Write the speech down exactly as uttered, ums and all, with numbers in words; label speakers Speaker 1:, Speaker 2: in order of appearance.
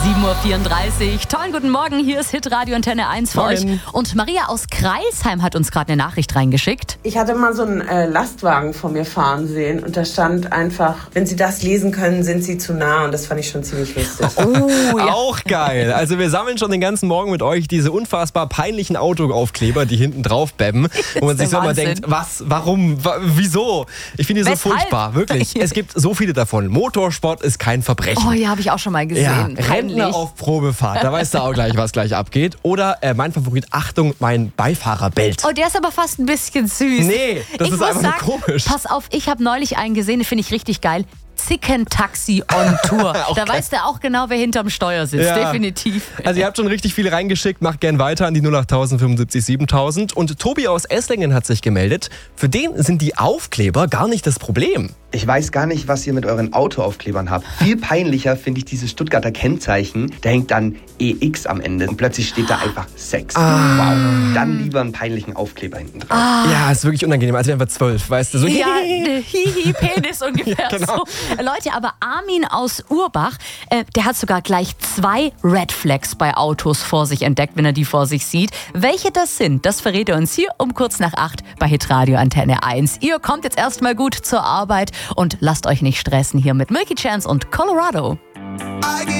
Speaker 1: sieben Uhr vierunddreißig. Tollen guten Morgen, hier ist Hitradio Antenne eins für euch. Und Maria aus Kreilsheim hat uns gerade eine Nachricht reingeschickt.
Speaker 2: Ich hatte mal so einen äh, Lastwagen vor mir fahren sehen und da stand einfach, wenn Sie das lesen können, sind Sie zu nah, und das fand ich schon ziemlich lustig.
Speaker 3: Oh, ja. Auch geil. Also wir sammeln schon den ganzen Morgen mit euch diese unfassbar peinlichen Autoaufkleber, die hinten drauf bebben, wo man sich so immer denkt, was, warum, wa- wieso? Ich finde die so
Speaker 1: Weshalb?
Speaker 3: furchtbar, wirklich. Es gibt so viele davon. Motorsport ist kein Verbrechen.
Speaker 1: Oh ja, habe ich auch schon mal gesehen.
Speaker 3: Ja,
Speaker 1: Peinlich.
Speaker 3: Rentner auf Probefahrt, da weißt du auch gleich, was gleich abgeht. Oder äh, mein Favorit, Achtung, mein Beifahrer bellt.
Speaker 1: Oh, der ist aber fast ein bisschen süß.
Speaker 3: Nee, das
Speaker 1: ich
Speaker 3: ist
Speaker 1: muss
Speaker 3: einfach
Speaker 1: sagen,
Speaker 3: nur komisch.
Speaker 1: Pass auf, ich habe neulich einen gesehen, den finde ich richtig geil. Zickentaxi on Tour. Da weißt du auch genau, wer hinterm Steuer sitzt.
Speaker 3: Ja.
Speaker 1: Definitiv.
Speaker 3: Also ihr habt schon richtig viele reingeschickt, macht gern weiter an die null acht null null sieben sieben siebentausend. Und Tobi aus Esslingen hat sich gemeldet. Für den sind die Aufkleber gar nicht das Problem.
Speaker 4: Ich weiß gar nicht, was ihr mit euren Autoaufklebern habt. Viel peinlicher finde ich dieses Stuttgarter Kennzeichen. Da hängt dann E X am Ende und plötzlich steht da einfach Sex.
Speaker 3: Ah.
Speaker 4: Wow. Dann lieber einen peinlichen Aufkleber hinten drauf.
Speaker 1: Ah.
Speaker 3: Ja, ist wirklich unangenehm. Also wir einfach zwölf, weißt du. So
Speaker 1: Ja, Hihi-Penis ungefähr
Speaker 3: Ja, genau.
Speaker 1: so. Leute, aber Armin aus Urbach, äh, der hat sogar gleich zwei Red Flags bei Autos vor sich entdeckt, wenn er die vor sich sieht. Welche das sind, das verrät er uns hier um kurz nach acht bei Hitradio Antenne eins. Ihr kommt jetzt erstmal gut zur Arbeit und lasst euch nicht stressen hier mit Milky Chance und Colorado.